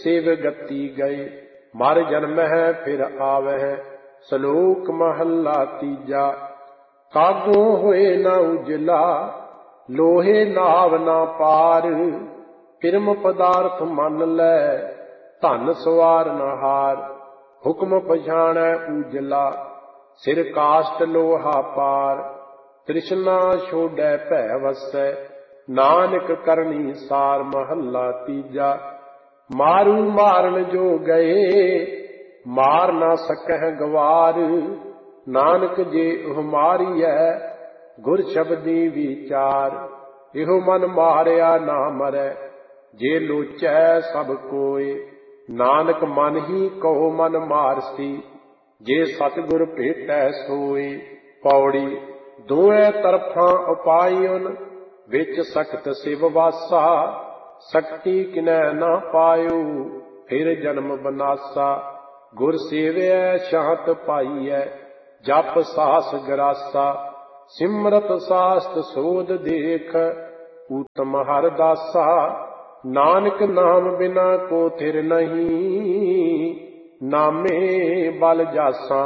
Save गति गए। मर जन्मह फिर आवह, सलोक महला तीजा। कागों होए न उजला, लोहे नाव ना पार। किरम पदार्थ मन लै, धन सवार न हार। हुक्म पछाणै उजला, सिर काष्ट लोहा पार। तृष्णा छोड़ै भै वसै, नानक करनी सार। महला तीजा। मारू मारन जो गए, मार ना सकह गवार। नानक जे ओह मारियै, गुर शब्दी विचार। इहो मन मारिया ना मरै, जे लोचै सब कोय। नानक मन ही कहो मन मारसी, जे सतगुर भेटै सोय। पौड़ी। दोए तरफां उपायन, विच सख्त शिव वासा। शक्ति किनै ना पायो, फिर जन्म बनासा। गुर सेवै शांत पाईयै, जप सास गरासा। सिमरत सास्त सोध देख, उत्तम हर दासा। नानक नाम बिना को थिर नहीं, नामे बल जासा।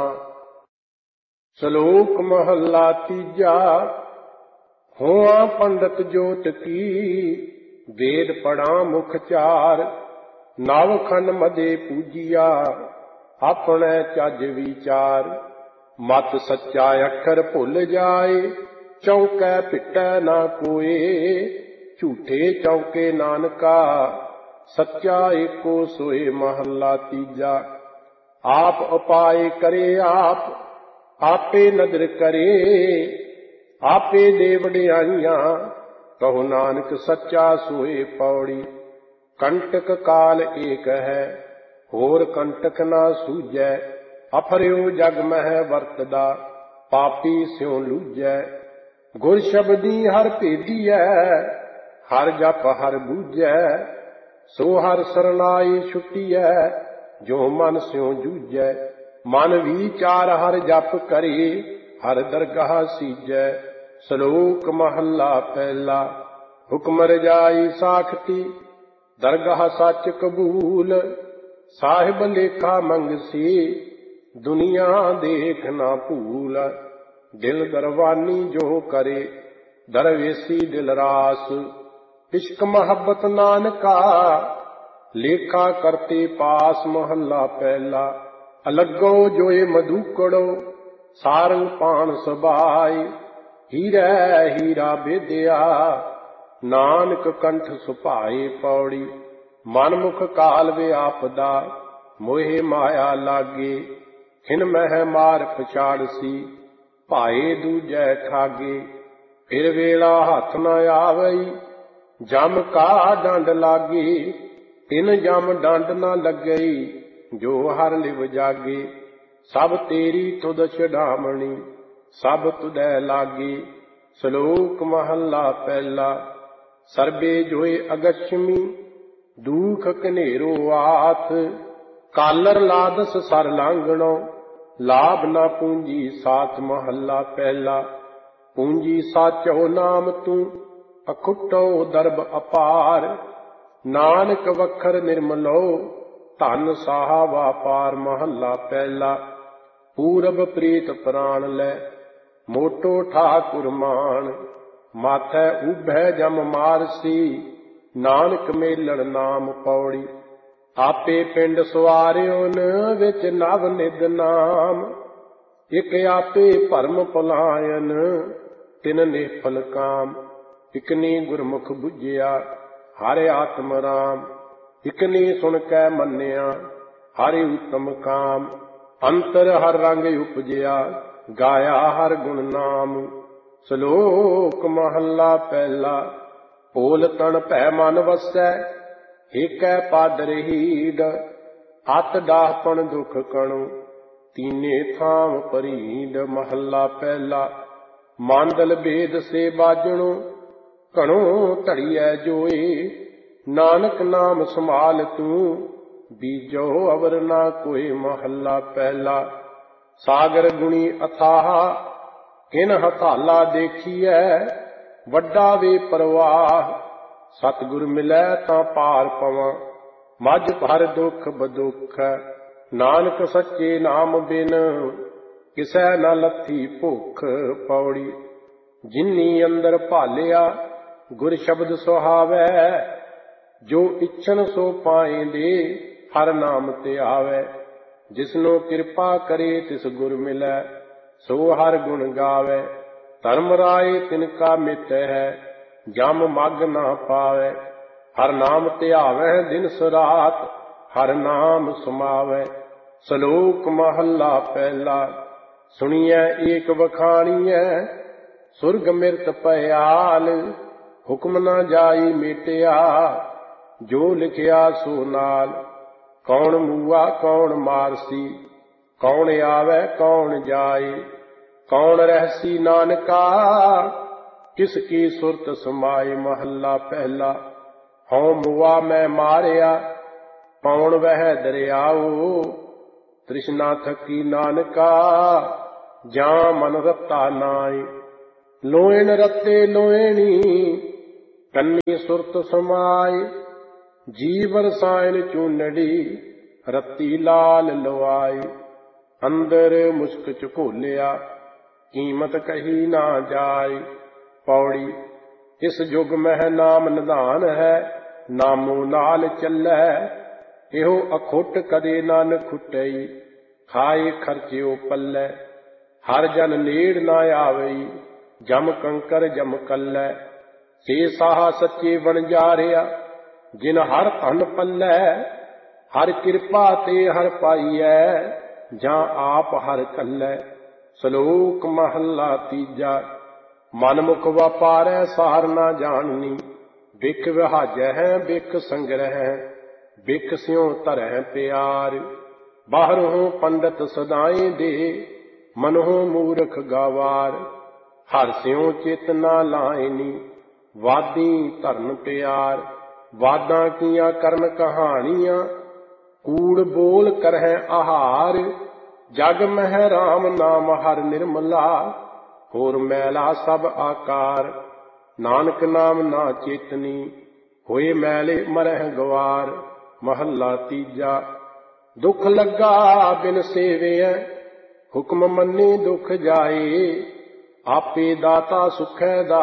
सलोक महला तीजा। होआ पंडित जोत की, वेद पढ़ा मुख चार। नवखन मदे पूजिया, अपने चज विचार। मत सच्चा अखर भुल जाए, चौकै पिटै ना कोय। झूठे चौके नानका, सच्चा एको सोए। महला तीजा। आप उपाय करे आप, आपे नदर करे। आपे दे वडियाइयां, कहो नानक सच्चा सोए। पौड़ी। कंटक काल एक है, होर कंटक ना सूझै। अफरियो जग मह वरतदा, पापी स्यों लूझै। गुर शब्दी हर भेदियै, हर जप हर बूझै। सो हर सरनाई छुटियै, जो मन स्यों जूझै। मन विचार हर जप करे, हर दरगाह सीजै। सलोक महला पहला। हुक्म रजाई साखती, दरगाह सच कबूल। साहिब लेखा मंगसी, दुनिया देख ना भूल। दिल दरवानी जो करे, दरवेसी दिल रास। इश्क मोहब्बत नानका, लेखा करते पास। महला पहला। अलगो जोए मधुकड़ो, सारंग पान सबाई। हीरै हीरा बेदिया, नानक कंठ सुभाए। पौड़ी। मनमुख काल वे आपदा, मोहे माया लागे। खिन मह मार पछाड़सी, भाए दूजै ठागे। फिर वेला हथ न आवई, जम का डंड लागे। तिन जम डंड न लगई, जो हर लिव जागे। सब तेरी तुद छडामणी, सब तुदै लागे। सलोक महला पहला। सर्बे जोए अगछमी, दुख कनेरो आथ। कालर लादस सर लांगणो, लाभ ना पूंजी साथ। महला पहला। पूंजी साचो नाम तू, अखुटो दरब अपार। नानक वखर निर्मलो, धन साहा वापार। महला पहला। पूरब प्रीत प्राण लै, मोटो ठाकुर मान। माथै उभै जम मारसी, नानक मेलण नाम। पौड़ी। आपे पिंड सवारियोन, विच नव निध नाम। इक आपे भरम भुलायन, तिन निफल काम। इकनी गुरमुख बुझिया, हर आत्म राम। इकनी सुन कै मन्निया, हरि उत्तम काम। अंतर हर रंग उपजिया, गाया हर गुण नाम। सलोक महला पहला। भोल तन भै मन वसै, ਏਕੈ ਪਦ ਰਹੀੜ। ਅਤ ਡਾਹਪਣ ਦੁਖ ਕਣੁ, ਤੀਨੇ ਥਾਮ ਪਰੀਡ। ਮਹੱਲਾ ਪਹਿਲਾ। ਮਾਂਦਲ ਭੇਦ ਸੇ ਬਾਜਣੋ, ਘਣੋ ਧੜੀਐ ਜੋਏ। ਨਾਨਕ ਨਾਮ ਸੰਭਾਲ ਤੂੰ, ਬੀਜੋ ਅਵਰ ਨਾ ਕੋਏ। ਮਹੱਲਾ ਪਹਿਲਾ। ਸਾਗਰ ਗੁਣੀ ਅਥਾਹ, ਕਿਨ ਹਥਾਲਾ ਦੇਖੀਐ। ਵੱਡਾ ਵੇ ਪ੍ਰਵਾਹ, ਸਤਿਗੁਰ ਮਿਲੈ ਤਾਂ ਪਾਰ ਪਵਾਂ। ਮਝ ਭਰ ਦੁਖ ਬਦੁਖ, ਨਾਨਕ ਸੱਚੇ ਨਾਮ ਬਿਨ ਕਿਸੈ ਨ ਲੱਥੀ ਭੁੱਖ। ਪੌੜੀ ਜਿਨੀ ਅੰਦਰ ਭਾਲਿਆ ਗੁਰ ਸ਼ਬਦ ਸੁਹਾਵੈ, ਜੋ ਇੱਛਨ ਸੋ ਪਾਏਂਦੇ ਹਰ ਨਾਮ ਤੇ ਆਵੈ। ਜਿਸਨੂੰ ਕਿਰਪਾ ਕਰੇ ਤਿਸ ਗੁਰ ਮਿਲੈ, ਸੋ ਹਰ ਗੁਣ ਗਾਵੈ। ਧਰਮ ਰਾਏ ਤਿਨ ਕਾ ਮਿਤ ਹੈ, ਜਮ ਮਗ ਨਾ ਪਾਵੈ। ਹਰ ਨਾਮ ਧਿਆਵੈ ਦਿਨਸ ਰਾਤ, ਹਰ ਨਾਮ ਸਮਾਵੈ। ਸਲੋਕ ਮਹੱਲਾ ਪਹਿਲਾ। ਸੁਣੀਐ ਏਕ ਵਖਾਣੀਐ, ਸੁਰਗ ਮਿਰਤ ਭਇਆਲ। ਹੁਕਮ ਨਾ ਜਾਈ ਮੇਟਿਆ, ਜੋ ਲਿਖਿਆ ਸੋ ਨਾਲ। ਕੌਣ ਮੂਆ ਕੌਣ ਮਾਰਸੀ, ਕੌਣ ਆਵੈ ਕੌਣ ਜਾਏ। ਕੌਣ ਰਹਿਸੀ ਨਾਨਕਾ, ਕਿਸ ਕੀ ਸੁਰਤ ਸਮਾਏ। ਮਹੱਲਾ ਪਹਿਲਾ। ਹਉ ਮੁਆ ਮੈਂ ਮਾਰਿਆ, ਪੌਣ ਵਹਿ ਦਰਿਆਓ। ਤ੍ਰਿਸ਼ਨਾ ਥਕੀ ਨਾਨਕਾ, ਜਾਂ ਮਨ ਰਤਾ ਨਾਏ। ਲੋਇਣ ਰਤੇ ਲੋਇਣੀ, ਕੰਨੀ ਸੁਰਤ ਸਮਾਏ। ਜੀਵ ਰਸਾਇਣ ਚੂਨੜੀ, ਰਤੀ ਲਾਲ ਲਵਾਈ। ਅੰਦਰ ਮੁਸ਼ਕ ਝਕੋਲਿਆ, ਕੀਮਤ ਕਹੀ ਨਾ ਜਾਏ। ਪੌੜੀ ਇਸ ਜੁਗ ਮਹਿ ਨਾਮ ਨਿਧਾਨ ਹੈ, ਨਾਮੋ ਨਾਲ ਚੱਲੈ। ਇਹੋ ਅਖੁੱਟ ਕਦੇ ਨਾ ਨਖੁੱਟਈ, ਖਾਏ ਖਰਚਿਓ ਪੱਲੇ। ਹਰ ਜਨ ਨੇੜ ਨਾ ਆਵਈ, ਜਮ ਕੰਕਰ ਜਮ ਕੱਲੈ। ਸੇ ਸਾਹ ਸੱਚੇ ਵਣਜਾਰਿਆ, ਜਿਨ ਹਰ ਧਨ ਪੱਲੇ। ਹਰ ਕਿਰਪਾ ਤੇ ਹਰ ਪਾਈਐ, ਜਾਂ ਆਪ ਹਰ ਕੱਲੈ। ਸਲੋਕ ਮਹੱਲਾ ਤੀਜਾ। ਮਨ ਮੁਖ ਵਾਪਾਰੈ ਸਾਰ ਨਾ ਜਾਣਨੀ, ਬਿਖ ਵਿਹਾਜੈ ਹੈ ਬਿਖ ਸੰਗ੍ਰਹਿ। ਬਿਖ ਸਿਉ ਧਰੈ ਪਿਆਰ, ਬਾਹਰੋਂ ਪੰਡਤ ਸਦਾਏ ਦੇ। ਮਨੋਂ ਮੂਰਖ ਗਾਵਾਰ, ਹਰ ਸਿਉ ਚਿਤ ਨਾ ਲਾਇਨੀ। ਵਾਦੀ ਧਰਨ ਪਿਆਰ, ਵਾਦਾਂ ਕੀਆਂ ਕਰਨ ਕਹਾਣੀਆਂ। ਕੂੜ ਬੋਲ ਕਰਹਿ ਆਹਾਰ, ਜਗ ਮਹਿ ਰਾਮ ਨਾਮ ਹਰ ਨਿਰਮਲਾ। ਹੋਰ ਮੈਲਾ ਸਭ ਆਕਾਰ, ਨਾਨਕ ਨਾਮ ਨਾ ਚੇਤਨੀ। ਹੋਏ ਮੈਲੇ ਮਰਹਿ ਗਵਾਰ। ਮਹੱਲਾ ਤੀਜਾ। ਦੁਖ ਲੱਗਾ ਬਿਨ ਸੇਵਿਐ, ਹੁਕਮ ਮੰਨੇ ਦੁਖ ਜਾਏ। ਆਪੇ ਦਾਤਾ ਸੁਖੈ ਦਾ,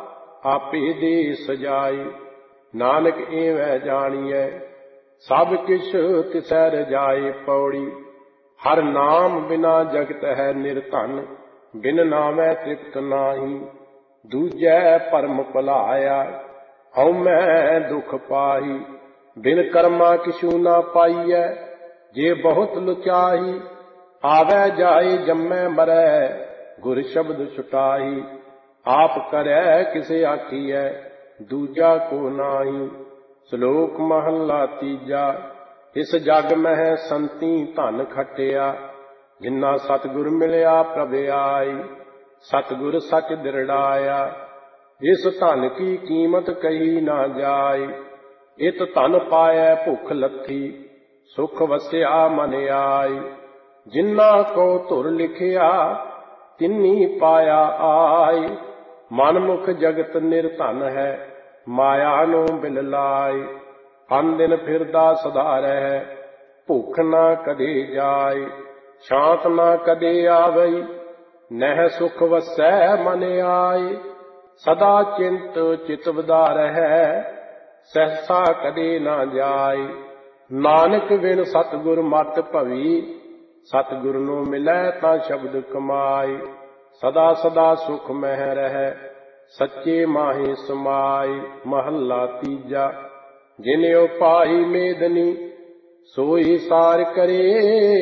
ਆਪੇ ਦੇ ਸਜਾਏ। ਨਾਨਕ ਏਵੈ ਜਾਣੀਐ, ਸਭ ਕਿਛ ਤਿਸੈ ਰਜਾਏ। ਪੌੜੀ ਹਰ ਨਾਮ ਬਿਨਾ ਜਗਤ ਹੈ ਨਿਰਧਨ, ਬਿਨ ਨਾਮੈ ਤ੍ਰਿਪਤ ਨਾਹੀ। ਦੂਜੈ ਭਰਮ ਭੁਲਾਇਆ, ਹਉਮੈ ਦੁਖ ਪਾਈ। ਬਿਨ ਕਰਮਾ ਕਿਛੂ ਨਾ ਪਾਈਐ, ਜੇ ਬਹੁਤ ਲੁਚਾਈ। ਆਵੈ ਜਾਏ ਜੰਮੈ ਮਰੈ, ਗੁਰ ਸ਼ਬਦ ਛੁਟਾਈ। ਆਪ ਕਰੈ ਕਿਸੇ ਆਖੀਐ, ਦੂਜਾ ਕੋ ਨਾਹੀ। ਸ਼ਲੋਕ ਮਹੱਲਾ ਤੀਜਾ। ਇਸ ਜਗ ਮਹਿ ਸੰਤੀ ਧਨ ਖਟਿਆ, ਜਿਨ੍ਹਾਂ ਸਤਿਗੁਰ ਮਿਲਿਆ ਪ੍ਰਭ ਆਈ। ਸਤਿਗੁਰ ਸਚ ਦਿਰੜਾਇਆ, ਇਸ ਧਨ ਕੀ ਕੀਮਤ ਕਹੀ ਨਾ ਜਾਏ। ਇਤ ਧਨ ਪਾਇਐ ਭੁੱਖ ਲੱਥੀ, ਸੁਖ ਵਸਿਆ ਮਨ ਆਈ। ਜਿਨ੍ਹਾਂ ਕੋ ਧੁਰ ਲਿਖਿਆ, ਤਿੰਨੀ ਪਾਇਆ ਆਈ। ਮਨਮੁਖ ਜਗਤ ਨਿਰਧਨ ਹੈ, ਮਾਇਆ ਨੂੰ ਬਿਲ ਲਾਈ। ਅਨ ਦਿਨ ਫਿਰਦਾ ਸਦਾ ਰਹਿ, ਭੁੱਖ ਨਾ ਕਦੇ ਜਾਏ। ਸ਼ਾਂਤ ਨਾ ਕਦੇ ਆਵਈ, ਨਹਿ ਸੁਖ ਵਸੈ ਮਨ ਆਏ। ਸਦਾ ਚਿੰਤ ਚਿਤ ਵਧਾ ਰਹਿ, ਸਹਸਾ ਕਦੇ ਨਾ ਜਾਏ। ਨਾਨਕ ਬਿਨ ਸਤਿਗੁਰ ਮਤ ਭਵੀ, ਸਤਿਗੁਰ ਨੂੰ ਮਿਲੈ ਤਾਂ ਸ਼ਬਦ ਕਮਾਏ। ਸਦਾ ਸਦਾ ਸੁਖ ਮਹਿ ਰਹਿ, ਸੱਚੇ ਮਾਹੀ ਸਮਾਏ। ਮਹੱਲਾ ਤੀਜਾ। ਜਿਨ ਉਪਾਈ ਮੇਦਨੀ, ਸੋਈ ਸਾਰ ਕਰੇ।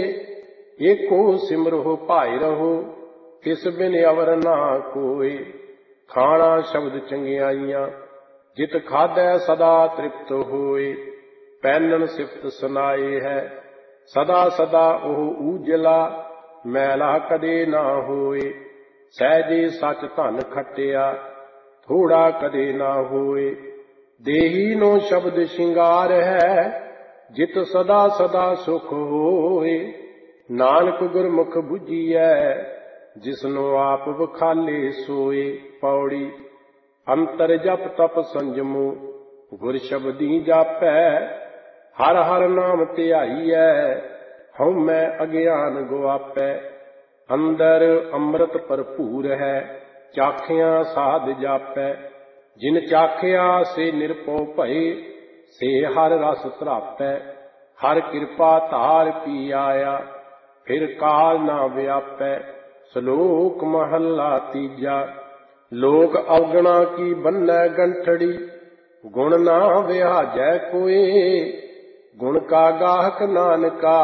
ਏਕੋ ਸਿਮਰਹੁ ਭਾਇ ਰਹੋ, ਤਿਸ ਬਿਨ ਅਵਰ ਨਾ ਕੋਇ। ਖਾਣਾ ਸ਼ਬਦ ਚੰਗਿਆਈਆਂ, ਜਿਤ ਖਾਧੈ ਸਦਾ ਤ੍ਰਿਪਤ ਹੋਏ। ਪਹਿਨਣ ਸਿਫਤ ਸੁਨਾਏ ਹੈ, ਸਦਾ ਸਦਾ ਉਹ ਊਜਲਾ। ਮੈਲਾ ਕਦੇ ਨਾ ਹੋਏ। ਸਹਿਜੇ ਸਚ ਧਨ ਖਟਿਆ, ਥੋੜਾ ਕਦੇ ਨਾ ਹੋਏ। ਦੇਹੀ ਨੂੰ ਸ਼ਬਦ ਸ਼ਿੰਗਾਰ ਹੈ, ਜਿਤ ਸਦਾ ਸਦਾ ਸੁਖ ਹੋਏ। ਨਾਨਕ ਗੁਰਮੁਖ ਬੁਝੀਐ, ਜਿਸਨੂੰ ਆਪ ਵਖਾਲੇ ਸੋਏ। ਪੌੜੀ ਅੰਤਰ ਜਪ ਤਪ ਸੰਜਮੋ, ਗੁਰ ਸ਼ਬਦੀ ਜਾਪੈ। ਹਰ ਹਰ ਨਾਮ ਧਿਆਈਐ, ਹਉਮੈ ਅਗਿਆਨ ਗੁਆਪੈ। ਅੰਦਰ ਅੰਮ੍ਰਿਤ ਭਰਪੂਰ ਹੈ, ਚਾਖਿਆ ਸਾਧ ਜਾਪੈ। ਜਿਨ ਚਾਖਿਆ ਸੇ ਨਿਰਭਉ ਭਏ, ਸੇ ਹਰ ਰਸ ਧਰਾਪੈ। ਹਰ ਕਿਰਪਾ ਧਾਰ ਪੀ ਆਇਆ, ਫਿਰ ਕਾਲ ਨਾ ਵਿਆਪੈ। ਸ਼ਲੋਕ ਮਹੱਲਾ ਤੀਜਾ। ਲੋਕ ਅਵਗਣਾ ਕੀ ਬੰਨੈ ਗੰਠੜੀ, ਗੁਣ ਨਾ ਵਿਹਾਜੈ ਕੋਇ। ਗੁਣ ਕਾ ਗਾਹਕ ਨਾਨਕਾ,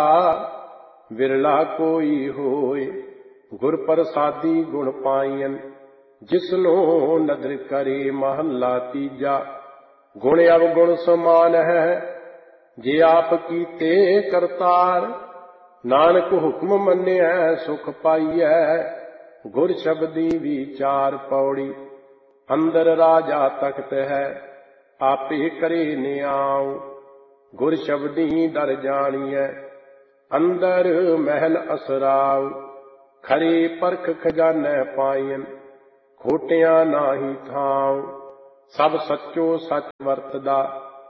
ਵਿਰਲਾ ਕੋਈ ਹੋਏ। ਗੁਰ ਪ੍ਰਸਾਦੀ ਗੁਣ ਪਾਈਐਨ, ਜਿਸਨੂੰ ਨਦਰ ਕਰੇ। ਮਹੱਲਾ ਤੀਜਾ। ਗੁਣ ਅਵਗੁਣ ਸਮਾਨ ਹੈ, ਜੇ ਆਪ ਕੀਤੇ ਕਰਤਾਰ। ਨਾਨਕ ਹੁਕਮ ਮੰਨਿਐ ਸੁਖ ਪਾਈਐ, ਗੁਰ ਸ਼ਬਦੀ ਵਿਚਾਰ। ਪੌੜੀ। ਅੰਦਰ ਰਾਜਾ ਤਖਤ ਹੈ, ਆਪੇ ਕਰੇ ਨਿਆਉ। ਗੁਰ ਸ਼ਬਦੀ ਦਰ ਜਾਣੀਐ, ਅੰਦਰ ਮਹਿਲ ਅਸਰਾਉ। ਖਰੇ ਪਰਖ ਖਜ਼ਾਨੈ ਪਾਈਐਨ, ਖੋਟਿਆਂ ਨਾਹੀ ਥਾਉ। ਸਭ ਸੱਚੋ ਸੱਚ ਵਰਤਦਾ,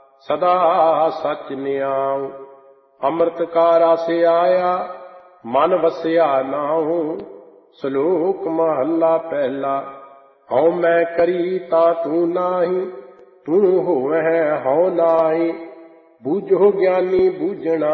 ਸਦਾ ਸੱਚ ਨਿਆਉ। ਅੰਮ੍ਰਿਤ ਕਾ ਰਸ ਆਇਆ, ਮਨ ਵਸਿਆ ਨਾਉ। ਸ਼ਲੋਕ ਮਹੱਲਾ ਪਹਿਲਾ। ਹਉ ਮੈਂ ਕਰੀ ਤਾਂ ਤੂੰ ਨਾਹੀ, ਤੂੰ ਹੋਵੈ ਹਉ ਨਾਹੀ। ਬੂਝੋ ਗਿਆਨੀ ਬੂਝਣਾ,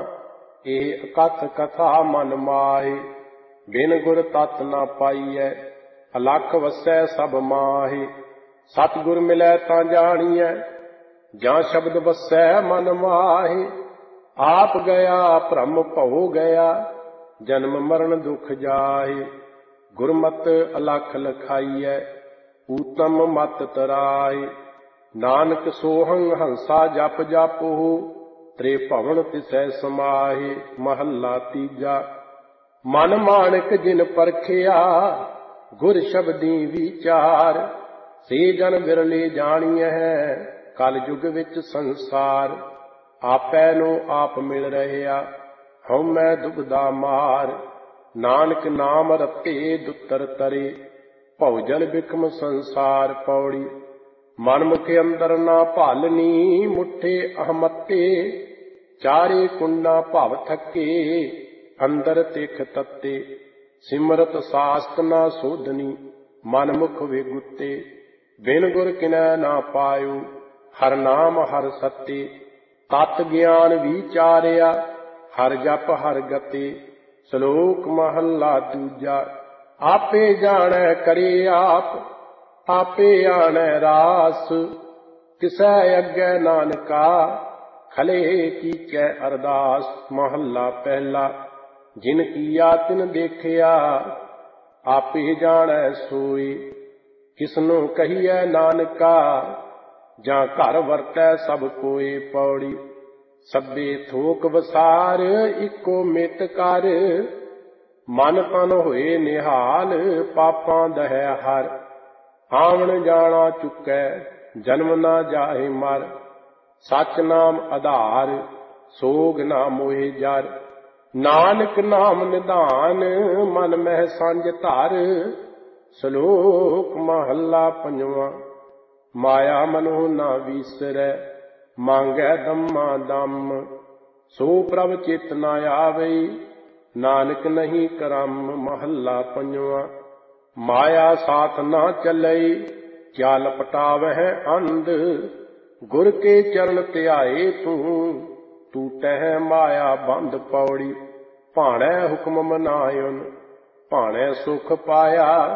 ਇਹ ਅਕਥ ਕਥਾ ਮਨ ਮਾਹੀ। ਬਿਨ ਗੁਰ ਤਤ ਨਾ ਪਾਈਐ, ਅਲਖ ਵਸੈ ਸਭ ਮਾਹੀ। ਸਤਿਗੁਰ ਮਿਲੈ ਤਾਂ ਜਾਣੀਐ, ਜਾਂ ਸ਼ਬਦ ਵਸੈ ਮਨ ਮਾਹੀ। ਆਪ ਗਿਆ ਭ੍ਰਮ ਭਉ ਗਿਆ, ਜਨਮ ਮਰਨ ਦੁਖ ਜਾਹੇ। ਗੁਰਮਤਿ ਅਲਖ ਲਖਾਈਐ, ਊਤਮ ਮਤ ਤਰਾਏ। ਨਾਨਕ ਸੋਹੰ ਹੰਸਾ ਜਪ ਜਪਹੁ, ਤ੍ਰੇ ਭਵਨ ਤਿਸੈ ਸਮਾਹੇ। ਮਹੱਲਾ ਤੀਜਾ। ਮਨ ਮਾਣਕ ਜਿਨ ਪਰਖਿਆ, ਗੁਰ ਸ਼ਬਦੀ ਵਿਚਾਰ। ਸੇ ਜਨ ਵਿਰਲੇ ਜਾਣੀਐ, ਕਲ ਯੁਗ ਵਿੱਚ ਸੰਸਾਰ। ਆਪੈ ਨੂੰ ਆਪ ਮਿਲ ਰਹਿਆ, ਹਉਮੈ ਦੁਬਦਾ ਮਾਰ। ਨਾਨਕ ਨਾਮ ਰਤੇ ਦੁੱਤਰ ਤਰੇ, ਭਉ ਜਲ ਬਿਖਮ ਸੰਸਾਰ। ਪੌੜੀ। ਮਨਮੁਖ ਅੰਦਰ ਨਾ ਭਾਲਨੀ, ਮੁੱਠੇ ਅਹਮਤੇ। ਚਾਰੇ ਕੁੰਡਾ ਭਵ ਥੱਕੇ, ਅੰਦਰ ਤਿਖ ਤੱਤੇ। ਸਿਮਰਤ ਸਾਸਤ ਨਾ ਸੋਧਨੀ, ਮਨਮੁਖ ਵਿਗੁੱਤੇ। ਬਿਨ ਗੁਰ ਕਿਨੈ ਨਾ ਪਾਇਓ, ਹਰ ਨਾਮ ਹਰ ਸੱਤੇ। ਤਤ ਗਿਆਨ ਵਿਚਾਰਿਆ, ਹਰ ਜਪ ਹਰ ਗਤੇ। ਸ਼ਲੋਕ ਮਹੱਲਾ ਦੂਜਾ। ਆਪੇ ਜਾਣੈ ਕਰੇ ਆਪ, ਆਪੇ ਆਣੈ ਰਾਸ। ਤਿਸੈ ਅੱਗੇ ਨਾਨਕਾ, ਖਲੇ ਕੀਚੈ ਅਰਦਾਸ। ਮਹੱਲਾ ਪਹਿਲਾ। ਜਿਨ ਕੀਆ ਤਿਨ ਦੇਖਿਆ, ਆਪੇ ਜਾਣੈ ਸੋਈ। ਕਿਸਨੂੰ ਕਹੀਐ ਨਾਨਕਾ, ਜਾਂ ਘਰ ਵਰਤੈ ਸਭ ਕੋਏ। ਪੌੜੀ। ਸਭੇ ਥੋਕ ਵਸਾਰ, ਇੱਕੋ ਮਿਤ ਕਰ। ਮਨ ਤਨ ਹੋਏ ਨਿਹਾਲ, ਪਾਪਾਂ ਦਹੈ ਹਰ। ਆਵਣ ਜਾਣਾ ਚੁੱਕੈ, ਜਨਮ ਨਾ ਜਾਹੇ ਮਰ। ਸਚ ਨਾਮ ਆਧਾਰ, ਸੋਗ ਨਾ ਮੋਹਿ ਜਰ। ਨਾਨਕ ਨਾਮ ਨਿਧਾਨ, ਮਨ ਮਹਿ ਸਾਂਝ ਧਰ। ਸ਼ਲੋਕ ਮਹੱਲਾ ਪੰਜਵਾਂ। ਮਾਇਆ ਮਨੋ ਨਾ ਵੀਸਰੈ, ਮੰਗੈ ਦਮਾ ਦਮ। ਸੋ ਪ੍ਰਭ ਚਿਤ ਨਾ ਆਵਈ, ਨਾਨਕ ਨਹੀਂ ਕਰਮ। ਮਹੱਲਾ ਪੰਜਵਾਂ। ਮਾਇਆ ਸਾਥ ਨਾ ਚੱਲਈ, ਕਿਆ ਲਪਟਾਵਹਿ ਅੰਧ। ਗੁਰ ਕੇ ਚਰਨ ਧਿਆਏ ਤੂੰ, ਟੂਟਹਿ ਮਾਇਆ ਬੰਧ। ਪੌੜੀ। ਭਾਣੈ ਹੁਕਮ ਮਨਾਇਓਨ, ਭਾਣੈ ਸੁਖ ਪਾਇਆ।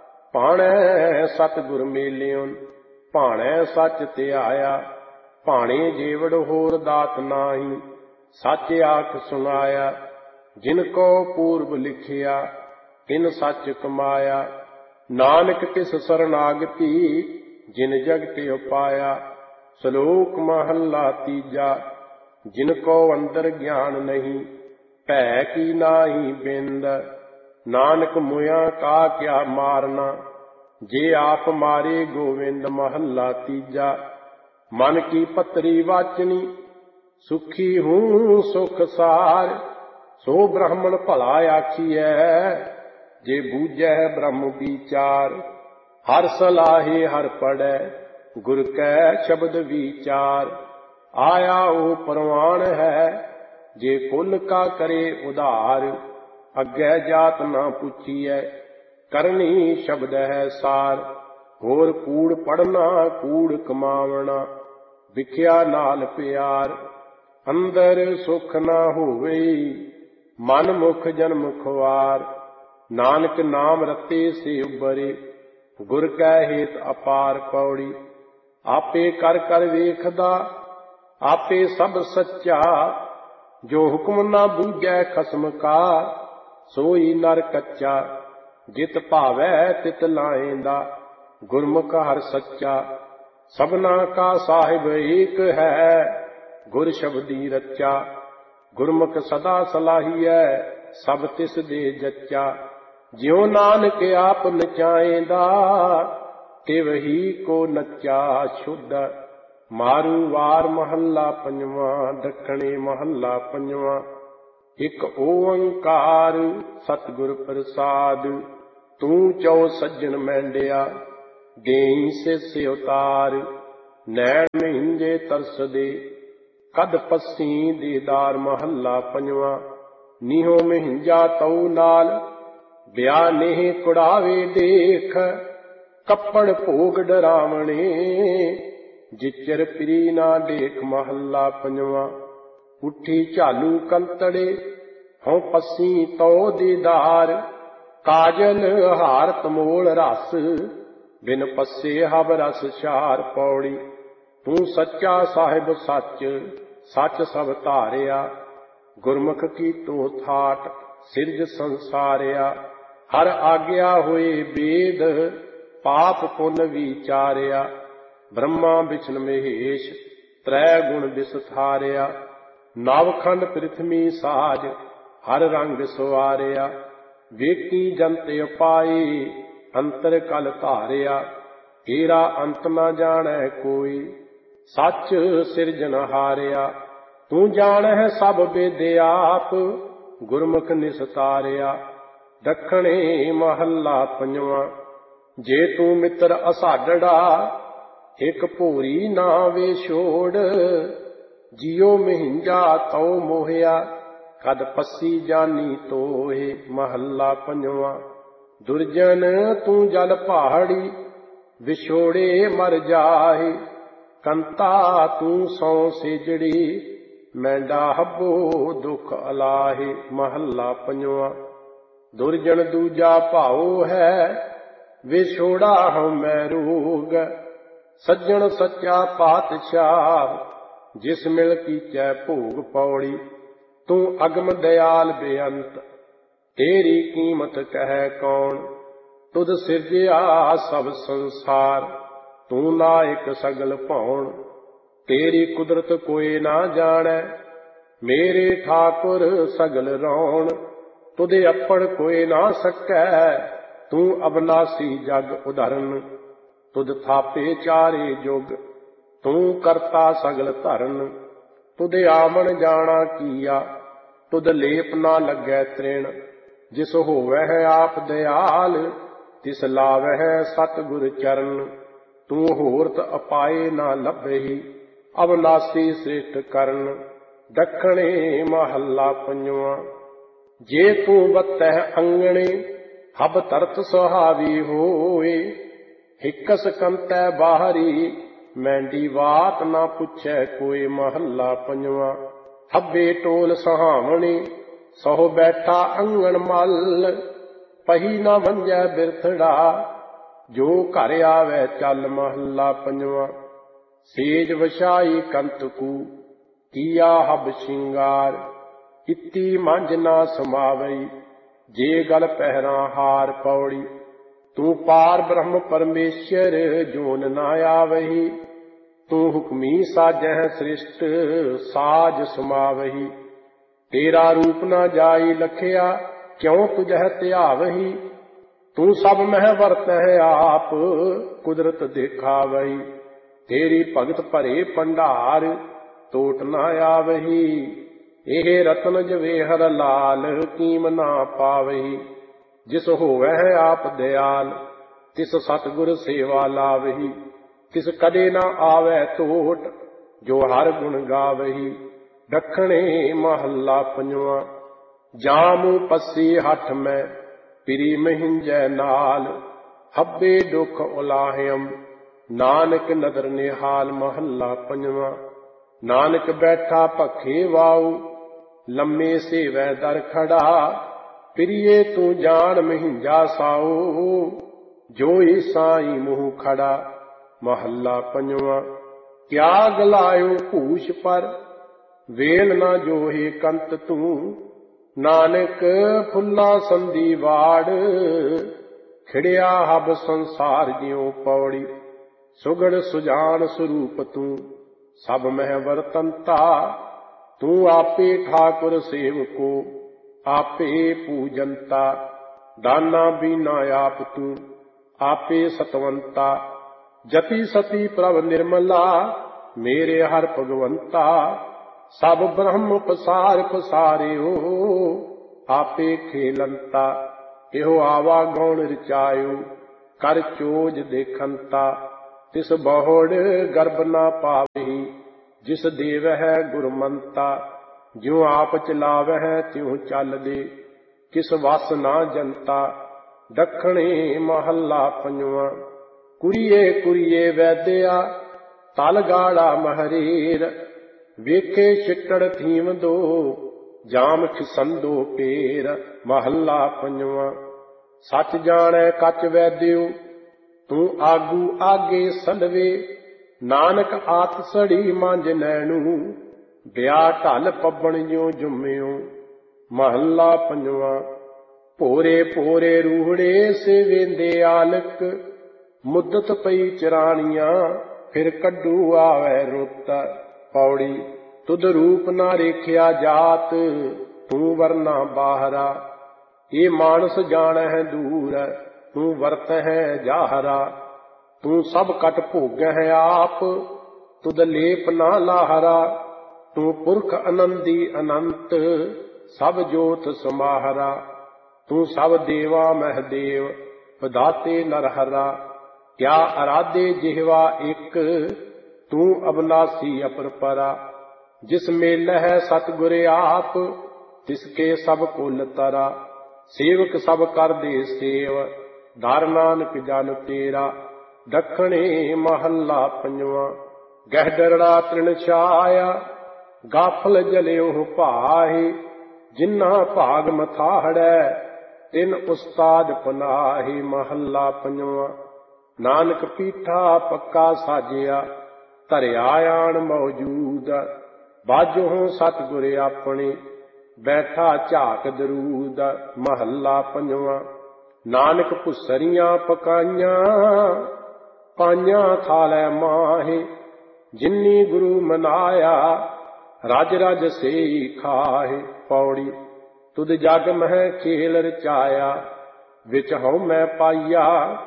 ਭਾਣੈ ਸਤਿਗੁਰ ਮੇਲਿਓਨ, ਭਾਣੈ ਸੱਚ ਧਿਆਇਆ। ਭਾਣੇ ਜੀਵੜ ਹੋਰ ਦਾਤ ਨਾਹੀ, ਸੱਚ ਆਖ ਸੁਨਾਇਆ। ਜਿਨ ਕੋ ਪੂਰਬ ਲਿਖਿਆ, ਤਿਨ ਸੱਚ ਕਮਾਇਆ। ਨਾਨਕ ਤਿਸ ਸਰਨਾਗਤੀ, ਜਿਨ ਜਗਤ ਉਪਾਇਆ। ਸ਼ਲੋਕ ਮਹੱਲਾ ਤੀਜਾ। ਜਿਨ ਕੋ ਅੰਦਰ ਗਿਆਨ ਨਹੀਂ, ਭੈ ਕੀ ਨਾਹੀ ਬਿੰਦ। ਨਾਨਕ ਮੁਇਆ ਕਾ ਕਿਆ ਮਾਰਨਾ, ਜੇ ਆਪ ਮਾਰੇ ਗੋਵਿੰਦ। ਮਹੱਲਾ ਤੀਜਾ। ਮਨ ਕੀ ਪਤਰੀ ਵਾਚਨੀ, ਸੁਖੀ ਹੂੰ ਸੁਖ ਸਾਰ। ਸੋ ਬ੍ਰਾਹਮਣ ਭਲਾ ਆਖੀਐ, ਜੇ ਬੂਝੈ ਬ੍ਰਹਮ ਵਿਚਾਰ। ਹਰ ਸਲਾਹੇ ਹਰ ਪੜੈ, ਗੁਰ ਕੈ ਸ਼ਬਦ ਵਿਚਾਰ। आया ओ परवान है, जे कुल का करे उधार। अग्गै जात ना पूछिए, करनी शब्द है सार। होर कूड़ पढ़ना कूड़ कमावना, विख्या नाल प्यार। अंदर सुख ना होवे, मन मुख जन्म खुआर। नानक नाम रते से उबरे, गुर कै हेत अपार। पौड़ी आपे कर कर वेखदा, आपे सब सच्चा। जो हुक्म ना बूझै खसम का, सोई नर कच्चा। जित भावै तित लाएंदा, गुरमुख हर सच्चा। सबना का साहिब एक है, गुर शब्दी रच्चा। गुरमुख सदा सलाहिए, सब तिस दे जच्चा। ज्यों नानक आप नचाएंदा, तिवही को नच्चा शुद्ध। मारू वार महला पंजवां, दखणे महला पंजवां। एक ओंकार सतगुर प्रसाद, तू चौ सज्जन मैंडिया। देई सिस उतार, नैण महिंजे तरस दे। कद पस्सी दीदार महला पंजवां। नीहो महिंजा तऊ नाल, ब्या नेह कुड़ावे देख। कपड़ भोग डरावणे, जिचर प्री ना देख महला पंजवां। उठी झालू कंतड़े, हों पस्सी तो दीदार। काजल हार तमोल रस, बिन पस्से हब रस शार। पौड़ी तू सच्चा साहिब सच, सच सब धारिया। गुरमुख की तो थाट, सिरज संसारिया। हर आग्या होए वेद, पाप पुन विचारिया। ब्रह्मा विष्णु महेश, त्रै गुण विस्तारिया। नवखंड पृथ्वी साज, हर रंग सवारिया। वेकी जंत उपाई, अंतर कल धारिया। तेरा अंत न जानै कोई, सच सिरजन हारिया। तू जान है सब वेद आप, गुरमुख निस्तारिया। दखणे महला पंजवां। जे तू मित्र असाडड़ा, एक भोरी ना वे छोड़। जियो महिंजा तौ मोहिया, कद पस्सी जानी तोहे। महला पंजवां। दुर्जन तू जल पहाड़ी, विछोड़े मर जाहे। कंता तू सौ सेजड़ी, मैंडा हब्बो दुख अलाहे। महला पंजवां। दुर्जन दूजा भाओ है, विछोड़ा हम मैं रोग। सज्जन सच्चा पातशाह, जिस मिल कीचै भोग। पौड़ी तू अगम दयाल बेअंत, तेरी कीमत कह कौन। तुद सिरजिया सब संसार, तू नायक सगल भौण। तेरी कुदरत कोई ना जानै, मेरे ठाकुर सगल रौण। तुदे अपड़ कोई ना सकै, तू अबनासी जग उधरन। तुद थापे चारे जुग, तू करता सगल धरन। तुद आमन जाना कीया, तुद लेप ना लगै तृण। जिस होवै आप दयाल, तिस लावै सतगुर चरण। तू होरत अपाए ना लभहि, अबनासी श्रेष्ठ करन। दखणे महला पंजवां। जे तू बतै अंगणे, हब तरत सुहावी होए। हिकस कंतै बाहरी, मैंडी बात ना पुछै कोई। महला पंजवां। हब्बे टोल सहावणे, सहो बैठा अंगण मल। पही ना मंजै बिरथड़ा, जो घर आवे चल। महला पंजवां। सेज वछाई कंतकू, किया हब शिंगार। इति मंझ ना समावई, जे गल पहरा हार। पौड़ी तू पार ब्रह्म परमेश्वर, जोन ना आवही। तू हुक्मी साजह सृष्ट, साज समावही। तेरा रूप ना जाई लखिया, क्यों तुझह त्यावही। तू सब मह वरतह आप, कुदरत दिखावही। तेरी भगत भरे भंडार, टोट ना आवही। एह रतन जवेहर लाल, कीम ना पावही। जिस होवै आप दयाल, तिस सतगुर सेवा लावही। तिस कदे ना आवे टोट, ਜੋ ਹਰ ਗੁਣ ਗਾਵਹੀ। ਦੱਖਣੇ ਮਹੱਲਾ ਪੰਜਵਾਂ। ਜਾਮੂ ਪੱਸੀ ਹੱਠ ਮੈਂ ਪਿਰੀ ਮਹਿੰਜੈ ਨਾਲ, ਹੱਬੇ ਦੁਖ ਉਲਾਹਿਅਮ ਨਾਨਕ ਨਦਰ ਨਿਹਾਲ। ਮਹੱਲਾ ਪੰਜਵਾਂ। ਨਾਨਕ ਬੈਠਾ ਭੱਖੇ ਵਾਉ, ਲੰਮੇ ਸੇਵੈ ਦਰ ਖੜਾ। ਪ੍ਰਿਏ ਤੂੰ ਜਾਣ ਮਹਿੰਜਾ ਸਾਉ, ਜੋਈ ਸਾਈ ਮੂੰਹ ਖੜਾ। ਮਹੱਲਾ ਪੰਜਵਾਂ। ਕਿਆ ਗਲਾਇਓ ਭੂਸ਼ ਪਰ, ਵੇਲ ਨਾ ਜੋਹੇ ਕੰਤ ਤੂੰ। ਨਾਨਕ ਫੁੱਲਾ ਸੰਧੀ ਵਾੜ, ਖਿੜਿਆ ਹਬ ਸੰਸਾਰ ਜਿਉ ਪੌੜੀ। ਸੁਗੜ ਸੁਜਾਨ ਸਰੂਪ ਤੂੰ, ਸਭ ਮਹਿ ਵਰਤੰਤਾ। ਤੂੰ ਆਪੇ ਠਾਕੁਰ ਸੇਵਕੋ, ਆਪੇ ਪੂਜੰਤਾ। ਦਾਨਾ ਬੀਨਾ ਆਪ ਤੂੰ, ਆਪੇ ਸਤਵੰਤਾ। ਜਤੀ ਸਤੀ ਪ੍ਰਭ ਨਿਰਮਲਾ, ਮੇਰੇ ਹਰ ਭਗਵੰਤਾ। ਸਭ ਬ੍ਰਹਮ ਪਸਾਰ ਪਸਾਰਿਓ, ਆਪੇ ਖੇਲੰਤਾ। ਇਹੋ ਆਵਾ ਗੌਣ ਰਚਾਇਓ, ਕਰ ਚੋਜ ਦੇਖੰਤਾ। ਤਿਸ ਬਹੁੜ ਗਰਭ ਨਾ ਪਾਵਹੀ, ਜਿਸ ਦੇਵਹਿ ਗੁਰਮੰਤਾ। ਜਿਉ ਆਪ ਚਲਾਵਹਿ ਤਿਉ ਚੱਲਦੇ, ਕਿਸ ਵਸ ਨਾ ਜਨਤਾ। ਦੱਖਣੇ ਮਹੱਲਾ ਪੰਜਵਾਂ। ਕੁਰੀਏ ਕੁਰੀਏ ਵੈਦਿਆ, ਤਲ ਗਾੜਾ ਮਹਰੇਰ। ਵੇਖੇ ਛਿੱਟੜ ਥੀਵਦੋ, ਜਾਮ ਖਿਸੰਦੋ ਪੇਰ। ਮਹੱਲਾ ਪੰਜਵਾਂ। ਸੱਚ ਜਾਣੈ ਕੱਚ ਵੈਦਿਓ, ਤੂੰ ਆਗੂ ਆਗੇ ਸਲਵੇ। ਨਾਨਕ ਆਤ ਸੜੀ ਮੰਝ ਨੈਣੂ, ਵਿਆਹ ਢਲ ਪੱਬਣ ਜਿਉ ਜੁੰਮਿਓ। ਮਹੱਲਾ ਪੰਜਵਾਂ। ਭੋਰੇ ਭੋਰੇ ਰੂਹੜੇ ਸੇਵੇਂਦੇ ਆਲਕ, ਮੁੱਦਤ ਪਈ ਚਰਾਣੀਆਂ। ਫਿਰ ਕੱਢੂ ਆਵੈ ਰੁੱਤ। ਪੌੜੀ। ਤੁਧ ਰੂਪ ਨਾ ਰੇਖਿਆ ਜਾਤ, ਤੂੰ ਵਰਨਾ ਬਾਹਰਾ। ਇਹ ਮਾਨਸ ਜਾਣਹਿ ਦੂਰ, ਤੂੰ ਵਰਤਹਿ ਜਾਹਰਾ। ਤੂੰ ਸਭ ਕਟ ਭੋਗਹਿ ਆਪ, ਤੁਧ ਲੇਪ ਨਾ ਲਾਹਰਾ। ਤੂੰ ਪੁਰਖ ਅਨੰਦੀ ਅਨੰਤ, ਸਭ ਜੋਤ ਸਮਾਹਰਾ। ਤੂੰ ਸਭ ਦੇਵਾ ਮਹਿ ਦੇਵ, ਵਿਧਾਤੇ ਨਰਹਰਾ। ਕਿਆ ਅਰਾਧੇ ਜਿਹਵਾ ਇੱਕ, ਤੂੰ ਅਬਨਾਸੀ ਅਪਰਪਰਾ। ਜਿਸ ਮੇਲਹਿ ਸਤਿਗੁਰ ਆਪ, ਤਿਸਕੇ ਸਭ ਕੁਲ ਤਰਾ। ਸੇਵਕ ਸਭ ਕਰਦੇ ਸੇਵ, ਧਰ ਨਾਨਕ ਜਨ ਤੇਰਾ। ਦੱਖਣੇ ਮਹੱਲਾ ਪੰਜਵਾਂ। ਗਹਿ ਤ੍ਰਿਣ ਛਾਇਆ, ਗਾਫਲ ਜਲਿਓ ਭਾਹੇ। ਜਿਨ੍ਹਾਂ ਭਾਗ ਮਥਾਹੜੈ, ਤਿਨ ਉਸਤਾਦ ਪਨਾਹੇ। ਮਹੱਲਾ ਪੰਜਵਾਂ। ਨਾਨਕ ਪੀਠਾ ਪੱਕਾ ਸਾਜਿਆ, ਧਰਿਆ ਆਣ ਮੌਜੂਦ। ਬਾਝੋਂ ਸਤਿਗੁਰ ਆਪਣੇ, ਬੈਠਾ ਝਾਕ ਦਰੂਦ। ਮਹੱਲਾ ਪੰਜਵਾਂ। ਨਾਨਕ ਭੁਸਰੀਆਂ ਪਕਾਈਆਂ, ਪਾਈਆਂ ਥਾਲੈ ਮਾਹੇ। ਜਿਨੀ ਗੁਰੂ ਮਨਾਇਆ, ਰਜ ਰਜ ਸੇਈ ਖਾਹੇ। ਪੌੜੀ। ਤੁਧ ਜਗ ਮਹਿ ਖੇਲ ਰਚਾਇਆ, ਵਿੱਚ ਹਉ ਮੈਂ ਪਾਈਆ।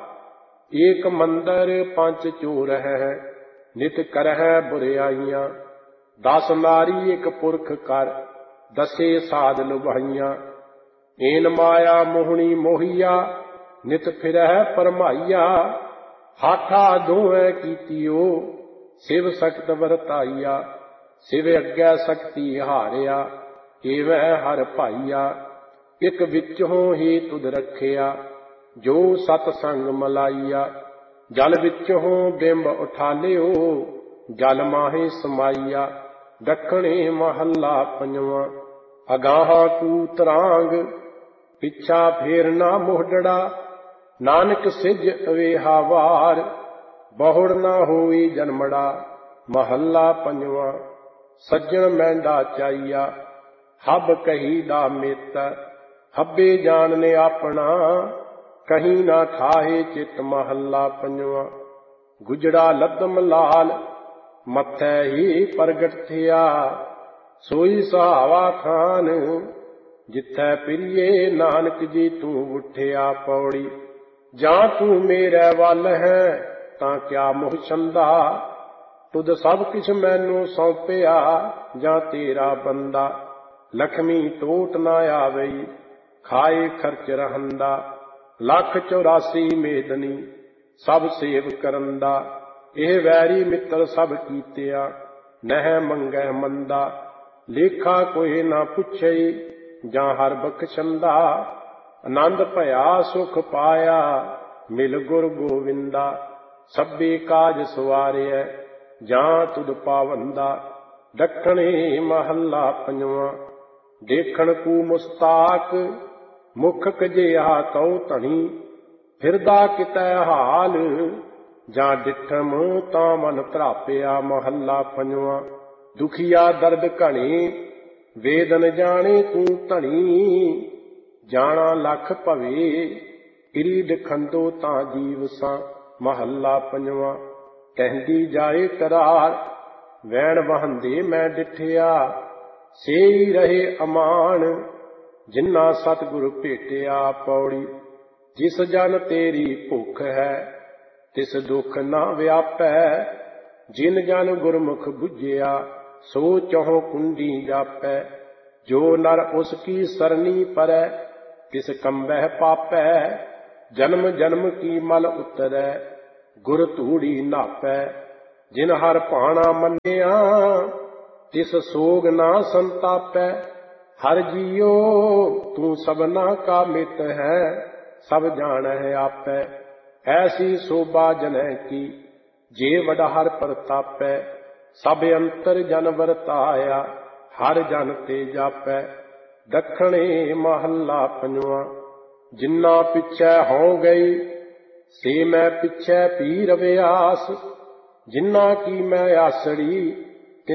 ਏਕ ਮੰਦਰ ਪੰਚ ਚੋਰ ਹੈ, ਨਿਤ ਕਰਹਿ ਬੁਰਿਆਈਆਂ। 10 ਨਾਰੀ ਇੱਕ ਪੁਰਖ ਕਰ, ਦਸੇ ਸਾਧ ਲੁਭਾਈਆਂ। ਏਨ ਮਾਇਆ ਮੋਹਣੀ ਮੋਹੀਆ, ਨਿਤ ਫਿਰਹਿ ਪਰਮਾਈਆ। ਹਾਠਾ ਦੋਹੈ ਕੀਤੀਓ, ਸਿਵ ਸਖਤ ਵਰਤਾਈਆ। ਸਿਵ ਅੱਗੇ ਸਕਤੀ ਹਾਰਿਆ, ਏਵੈ ਹਰ ਭਾਈਆ। ਇੱਕ ਵਿੱਚੋਂ ਹੀ ਤੁਧ ਰੱਖਿਆ, ਜੋ ਸਤ ਸੰਗ ਮਲਾਈਆ। ਜਲ ਵਿੱਚੋਂ ਬਿੰਬ ਉਠਾਲਿਓ, ਜਲ ਮਾਹੇ ਸਮਾਈਆ। ਦੱਖਣੇ ਮਹੱਲਾ ਪੰਜਵਾਂ। ਅਗਾਹਾਂ ਕੂ ਤਰਾਂਗ, ਪਿੱਛਾ ਫੇਰ ਨਾ ਮੋਢੜਾ। ਨਾਨਕ ਸਿਜ ਅਵੇਹਾ ਵਾਰ, ਬਹੁੜ ਨਾ ਹੋਈ ਜਨਮੜਾ। ਮਹੱਲਾ ਪੰਜਵਾਂ। ਸੱਜਣ ਮਹਿੰਡਾ ਚਾਈਆ, ਹੱਬ ਕਹੀ ਦਾ ਮਿੱਤ। ਹੱਬੇ ਜਾਣਨੇ ਆਪਣਾ, ਕਹੀਂ ਨਾ ਠਾਹੇ ਚਿੱਤ। ਮਹੱਲਾ ਪੰਜਵਾਂ। ਗੁਜੜਾ ਲੱਦਮ ਲਾਲ, ਮੱਥੈ ਹੀ ਪ੍ਰਗਟ ਥਿਆ। ਸੋਈ ਸੁਹਾਵਾ ਖਾਨ, ਜਿੱਥੈ ਪ੍ਰਿਏ ਨਾਨਕ ਜੀ ਤੂੰ ਉੱਠਿਆ। ਪੌੜੀ। ਜਾਂ ਤੂੰ ਮੇਰੇ ਵੱਲ ਹੈ, ਤਾਂ ਕਿਆ ਮੋਹ ਛੰਦਾ। ਤੁਧ ਸਭ ਕਿਛ ਮੈਨੂੰ ਸੌਂਪਿਆ, ਜਾਂ ਤੇਰਾ ਬੰਦਾ। ਲਖਮੀ ਟੋਟ ਨਾ ਆਵਈ, ਖਾਏ ਖਰਚ ਰਹੰਦਾ। 184 ਮੇਦਨੀ, ਸਭ ਸੇਵ ਕਰੰਦਾ। ਇਹ ਵੈਰੀ ਮਿੱਤਰ ਸਭ ਕੀਤਿਆ, ਨਹਿ ਮੰਗੈ ਮੰਦਾ। ਲੇਖਾ ਕੋਇ ਨਾ ਪੁੱਛਈ, ਜਾਂ ਹਰ ਬਖਸ਼ੰਦਾ। ਆਨੰਦ ਭਇਆ ਸੁਖ ਪਾਇਆ, ਮਿਲ ਗੁਰ ਗੋਵਿੰਦਾ। ਸਭੇ ਕਾਜ ਸਵਾਰਿਐ, ਜਾਂ ਤੁਧ ਪਾਵੰਦਾ। ਦੱਖਣੇ ਮਹੱਲਾ ਪੰਜਵਾਂ। ਦੇਖਣ ਕੂ ਮੁਸਤਾਕ, ਮੁਖ ਕਜਿਆ ਕਉ ਧਣੀ। ਫਿਰਦਾ ਕਿਤੈ ਹਾਲ, ਜਾਂ ਡਿਠਮ ਤਾਂ ਮਨ ਧਰਾਪਿਆ। ਮਹੱਲਾ ਪੰਜਵਾਂ। ਦੁਖੀਆ ਦਰਦ ਘਣੇ, ਵੇਦਨ ਜਾਣੇ ਤੂੰ ਧਣੀ। ਜਾਣਾ ਲੱਖ ਭਵੇ, ਕਿਰੀਡ ਖੰਦੋ ਤਾਂ ਜੀਵ ਸਾਂ। ਮਹੱਲਾ ਪੰਜਵਾਂ। ਕਹਿੰਦੀ ਜਾਏ ਕਰਾਰ, ਵੈਣ ਵਹੰਦੇ ਮੈਂ ਡਿਠਿਆ। ਸੇਈ ਰਹੇ ਅਮਾਨ, ਜਿਨ੍ਹਾਂ ਸਤਿਗੁਰ ਭੇਟਿਆ। ਪੌੜੀ। ਜਿਸ ਜਨ ਤੇਰੀ ਭੁੱਖ ਹੈ, ਤਿਸ ਦੁੱਖ ਨਾ ਵਿਆਪੈ। ਜਿਨ ਜਨ ਗੁਰਮੁਖ ਬੁੱਝਿਆ, ਸੋ ਚਹੁ ਕੁੰਡੀ ਜਾਪੈ। ਜੋ ਨਰ ਉਸ ਕੀ ਸਰਨੀ ਪਰੈ, ਤਿਸ ਕੰਬਹਿ ਪਾਪੈ। ਜਨਮ ਜਨਮ ਕੀ ਮਲ ਉਤਰੈ, ਗੁਰ ਧੂੜੀ ਨਾਪੈ। ਜਿਨ ਹਰ ਭਾਣਾ ਮੰਨਿਆ, ਤਿਸ ਸੋਗ ਨਾ ਸੰਤਾਪੈ। ਹਰ ਜੀਓ ਤੂੰ ਸਭਨਾ ਕਾ ਮਿਤ ਹੈ, ਸਭ ਜਾਣੈ ਆਪੈ। ਐਸੀ ਸੋਭਾ ਜਨੈ ਕੀ, ਜੇ ਵਡ ਹਰ ਪ੍ਰਤਾਪੈ। ਸਭ ਅੰਤਰ ਜਨ ਵਰਤਾਇਆ, ਹਰ ਜਨ ਤੇ ਜਾਪੈ। ਦੱਖਣੇ ਮਹੱਲਾ ਪੰਜਵਾਂ। ਜਿਨ੍ਹਾਂ ਪਿਛੈ ਹਉ ਗਈ, ਸੇ ਮੈਂ ਪਿਛੈ ਪੀ ਰਵਿਆਸ। ਜਿਨ੍ਹਾਂ ਕੀ ਮੈਂ ਆਸੜੀ,